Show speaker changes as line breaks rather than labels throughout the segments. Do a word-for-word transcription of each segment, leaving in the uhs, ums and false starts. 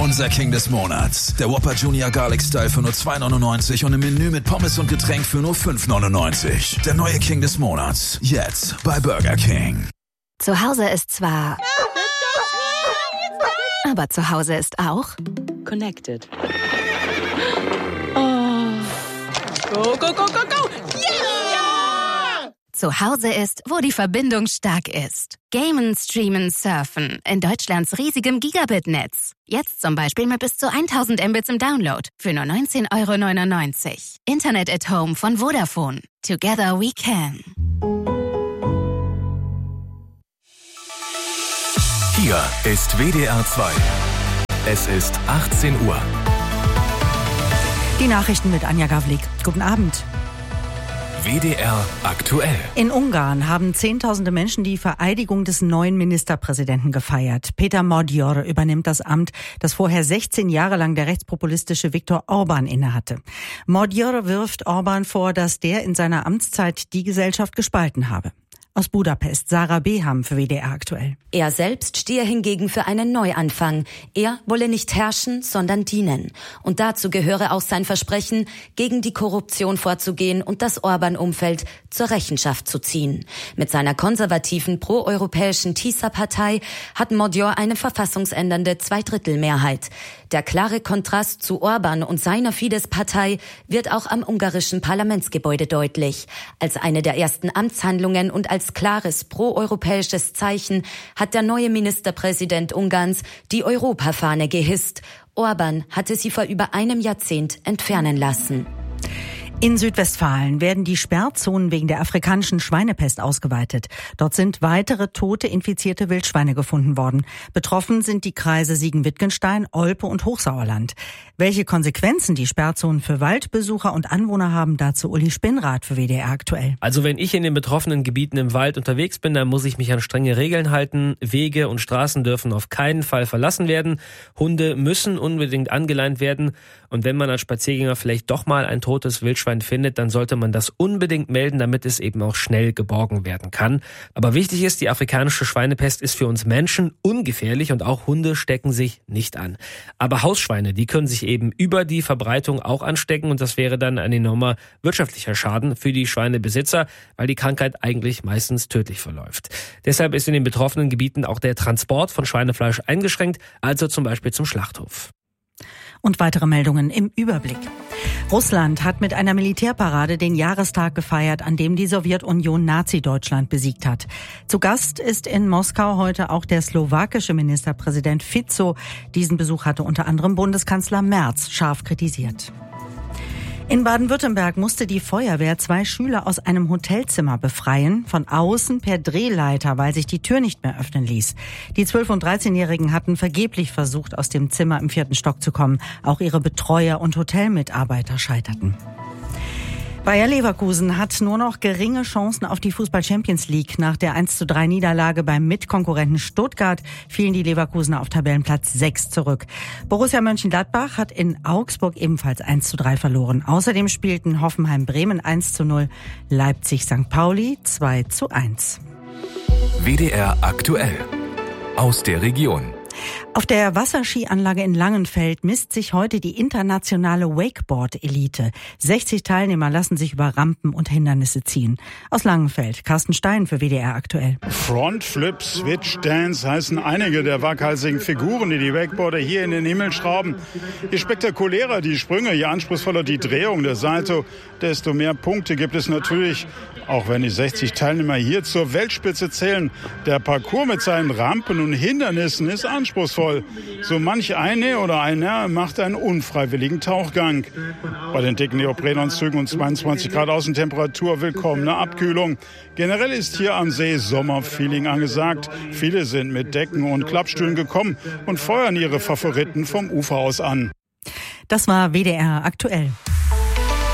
Unser King des Monats. Der Whopper Junior Garlic Style für nur zwei neunundneunzig und im Menü mit Pommes und Getränk für nur fünf neunundneunzig. Der neue King des Monats. Jetzt bei Burger King.
Zu Hause ist zwar... Aber zu Hause ist auch...
Connected. Oh. Go, go, go, go, go! Yeah!
Zu Hause ist, wo die Verbindung stark ist. Gamen, streamen, surfen. In Deutschlands riesigem Gigabit-Netz. Jetzt zum Beispiel mit bis zu tausend Mbits im Download. Für nur neunzehn Euro neunundneunzig. Internet at Home von Vodafone. Together we can.
Hier ist W D R zwei. Es ist achtzehn Uhr.
Die Nachrichten mit Anja Gavlik. Guten Abend.
W D R aktuell.
In Ungarn haben Zehntausende Menschen die Vereidigung des neuen Ministerpräsidenten gefeiert. Peter Magyar übernimmt das Amt, das vorher sechzehn Jahre lang der rechtspopulistische Viktor Orbán innehatte. Magyar wirft Orbán vor, dass der in seiner Amtszeit die Gesellschaft gespalten habe. Aus Budapest, Sarah Beham für W D R aktuell.
Er selbst stehe hingegen für einen Neuanfang. Er wolle nicht herrschen, sondern dienen. Und dazu gehöre auch sein Versprechen, gegen die Korruption vorzugehen und das Orbán-Umfeld zur Rechenschaft zu ziehen. Mit seiner konservativen proeuropäischen TISA-Partei hat Magyar eine verfassungsändernde Zweidrittelmehrheit. Der klare Kontrast zu Orbán und seiner Fidesz-Partei wird auch am ungarischen Parlamentsgebäude deutlich. Als eine der ersten Amtshandlungen und als klares proeuropäisches Zeichen hat der neue Ministerpräsident Ungarns die Europafahne gehisst. Orbán hatte sie vor über einem Jahrzehnt entfernen lassen.
In Südwestfalen werden die Sperrzonen wegen der afrikanischen Schweinepest ausgeweitet. Dort sind weitere tote, infizierte Wildschweine gefunden worden. Betroffen sind die Kreise Siegen-Wittgenstein, Olpe und Hochsauerland. Welche Konsequenzen die Sperrzonen für Waldbesucher und Anwohner haben, dazu Uli Spinnrath für W D R aktuell.
Also wenn ich in den betroffenen Gebieten im Wald unterwegs bin, dann muss ich mich an strenge Regeln halten. Wege und Straßen dürfen auf keinen Fall verlassen werden. Hunde müssen unbedingt angeleint werden. Und wenn man als Spaziergänger vielleicht doch mal ein totes Wildschwein findet, dann sollte man das unbedingt melden, damit es eben auch schnell geborgen werden kann. Aber wichtig ist, die afrikanische Schweinepest ist für uns Menschen ungefährlich und auch Hunde stecken sich nicht an. Aber Hausschweine, die können sich eben über die Verbreitung auch anstecken und das wäre dann ein enormer wirtschaftlicher Schaden für die Schweinebesitzer, weil die Krankheit eigentlich meistens tödlich verläuft. Deshalb ist in den betroffenen Gebieten auch der Transport von Schweinefleisch eingeschränkt, also zum Beispiel zum Schlachthof.
Und weitere Meldungen im Überblick. Russland hat mit einer Militärparade den Jahrestag gefeiert, an dem die Sowjetunion Nazi-Deutschland besiegt hat. Zu Gast ist in Moskau heute auch der slowakische Ministerpräsident Fico. Diesen Besuch hatte unter anderem Bundeskanzler Merz scharf kritisiert. In Baden-Württemberg musste die Feuerwehr zwei Schüler aus einem Hotelzimmer befreien, von außen per Drehleiter, weil sich die Tür nicht mehr öffnen ließ. Die zwölf- und dreizehnjährigen hatten vergeblich versucht, aus dem Zimmer im vierten Stock zu kommen. Auch ihre Betreuer und Hotelmitarbeiter scheiterten. Bayer Leverkusen hat nur noch geringe Chancen auf die Fußball-Champions League. Nach der eins zu drei Niederlage beim Mitkonkurrenten Stuttgart fielen die Leverkusener auf Tabellenplatz sechs zurück. Borussia Mönchengladbach hat in Augsburg ebenfalls eins zu drei verloren. Außerdem spielten Hoffenheim-Bremen eins zu null, Leipzig-Sankt Pauli zwei zu eins.
W D R aktuell aus der Region.
Auf der Wasserskianlage in Langenfeld misst sich heute die internationale Wakeboard-Elite. sechzig Teilnehmer lassen sich über Rampen und Hindernisse ziehen. Aus Langenfeld, Carsten Stein für W D R aktuell.
Front, Flip, Switch, Dance heißen einige der waghalsigen Figuren, die die Wakeboarder hier in den Himmel schrauben. Je spektakulärer die Sprünge, je anspruchsvoller die Drehung der Salto, desto mehr Punkte gibt es natürlich. Auch wenn die sechzig Teilnehmer hier zur Weltspitze zählen, der Parcours mit seinen Rampen und Hindernissen ist anspruchsvoll. So manch eine oder einer macht einen unfreiwilligen Tauchgang. Bei den dicken Neoprenanzügen und zweiundzwanzig Grad Außentemperatur willkommene Abkühlung. Generell ist hier am See Sommerfeeling angesagt. Viele sind mit Decken und Klappstühlen gekommen und feuern ihre Favoriten vom Ufer aus an.
Das war W D R aktuell.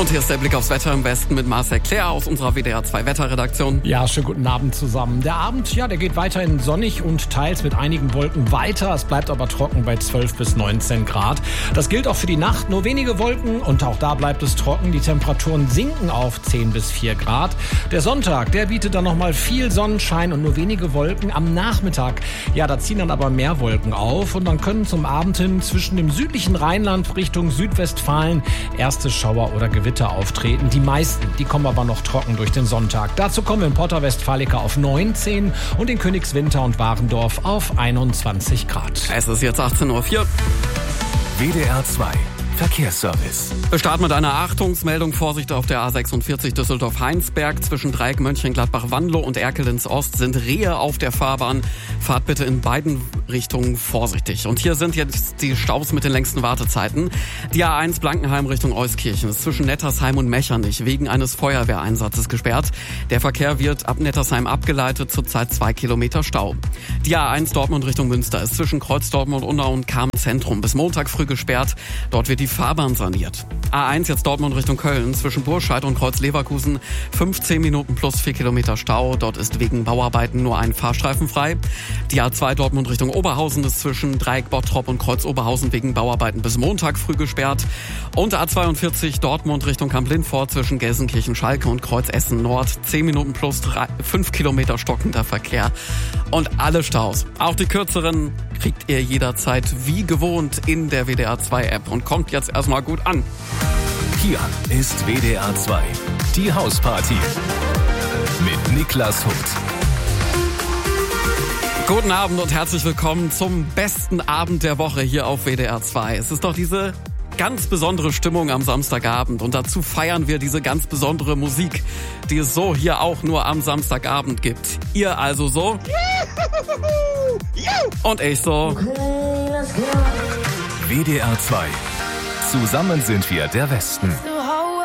Und hier ist der Blick aufs Wetter im Westen mit Marcel Claire aus unserer W D R zwei Wetterredaktion.
Ja, schönen guten Abend zusammen. Der Abend, ja, der geht weiterhin sonnig und teils mit einigen Wolken weiter. Es bleibt aber trocken bei zwölf bis neunzehn Grad. Das gilt auch für die Nacht. Nur wenige Wolken und auch da bleibt es trocken. Die Temperaturen sinken auf zehn bis vier Grad. Der Sonntag, der bietet dann nochmal viel Sonnenschein und nur wenige Wolken. Am Nachmittag, ja, da ziehen dann aber mehr Wolken auf und dann können zum Abend hin zwischen dem südlichen Rheinland Richtung Südwestfalen erste Schauer oder Gewitter auftreten. Die meisten, die kommen aber noch trocken durch den Sonntag. Dazu kommen wir in Porta Westfalica auf neunzehn und in Königswinter und Warendorf auf einundzwanzig Grad.
Es ist jetzt achtzehn Uhr vier.
W D R zwei Verkehrsservice.
Wir starten mit einer Achtungsmeldung. Vorsicht auf der A sechsundvierzig Düsseldorf-Heinsberg. Zwischen Dreieck Mönchengladbach-Wanlo und Erkelenz-Ost sind Rehe auf der Fahrbahn. Fahrt bitte in beiden Richtungen vorsichtig. Und hier sind jetzt die Staus mit den längsten Wartezeiten. Die A eins Blankenheim Richtung Euskirchen ist zwischen Nettersheim und Mechernich wegen eines Feuerwehreinsatzes gesperrt. Der Verkehr wird ab Nettersheim abgeleitet, zurzeit zwei Kilometer Stau. Die A eins Dortmund Richtung Münster ist zwischen Kreuz Dortmund-Unna und Kamen-Zentrum bis Montag früh gesperrt. Dort wird die Fahrbahn saniert. A eins jetzt Dortmund Richtung Köln zwischen Burscheid und Kreuz Leverkusen fünfzehn Minuten plus vier Kilometer Stau. Dort ist wegen Bauarbeiten nur ein Fahrstreifen frei. Die A zwei Dortmund Richtung Oberhausen ist zwischen Dreieck Bottrop und Kreuz Oberhausen wegen Bauarbeiten bis Montag früh gesperrt. Und A zweiundvierzig Dortmund Richtung Kamp-Lindfort zwischen Gelsenkirchen-Schalke und Kreuz Essen Nord zehn Minuten plus fünf Kilometer stockender Verkehr. Und alle Staus, auch die kürzeren, kriegt ihr jederzeit wie gewohnt in der W D R zwei App und kommt jetzt erstmal gut an.
Hier ist W D R zwei, die Hausparty mit Niklas Huth.
Guten Abend und herzlich willkommen zum besten Abend der Woche hier auf W D R zwei. Es ist doch diese ganz besondere Stimmung am Samstagabend und dazu feiern wir diese ganz besondere Musik, die es so hier auch nur am Samstagabend gibt. Ihr also so und ich so.
W D R zwei. Zusammen sind wir der Westen.